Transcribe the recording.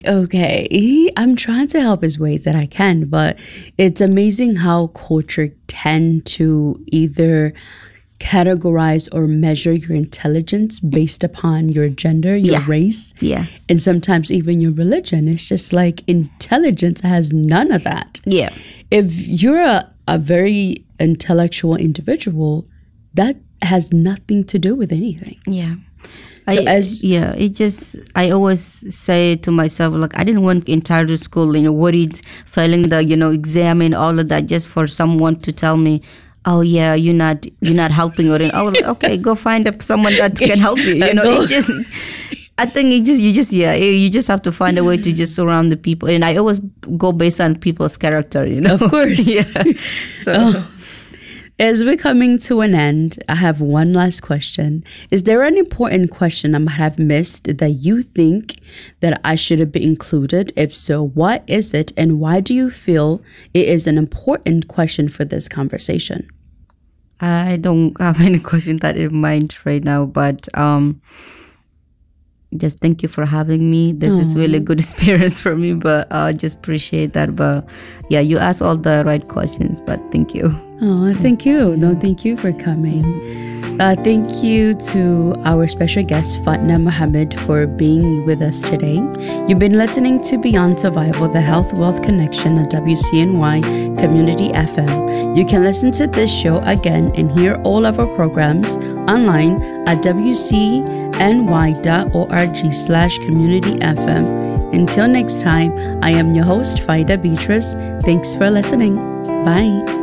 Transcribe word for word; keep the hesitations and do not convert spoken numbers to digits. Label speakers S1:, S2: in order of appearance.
S1: Okay, I'm trying to help as ways that I can, but it's amazing how culture tend to either categorize or measure your intelligence based upon your gender, your
S2: Yeah.
S1: race,
S2: Yeah.
S1: and sometimes even your religion. It's just like intelligence has none of that.
S2: Yeah.
S1: If you're a, a very intellectual individual, that has nothing to do with anything.
S2: Yeah.
S1: So
S2: I,
S1: as-
S2: yeah, it just I always say to myself, like, I didn't want entire school, you know, worried, failing the, you know, exam and all of that just for someone to tell me, oh yeah, you're not you're not helping, or I was like, okay, go find a, someone that can help you. You know, it just I think it just you just yeah, you just have to find a way to just surround the people, and I always go based on people's character. You know,
S1: Of course.
S2: yeah. So.
S1: Oh. As we're coming to an end, I have one last question. Is there an important question I might have missed that you think that I should have been included? If so, what is it, and why do you feel it is an important question for this conversation?
S2: I don't have any question that in mind right now, but um, just thank you for having me. This is really good experience for me, but I uh, just appreciate that. But yeah, you asked all the right questions, but thank you.
S1: Oh, thank you. No, thank you for coming. Uh, thank you to our special guest, Fatna Mohammed, for being with us today. You've been listening to Beyond Survival, the Health Wealth Connection at W C N Y Community F M. You can listen to this show again and hear all of our programs online at W C N Y dot org slash community F M. Until next time, I am your host, Faida Beatrice. Thanks for listening. Bye.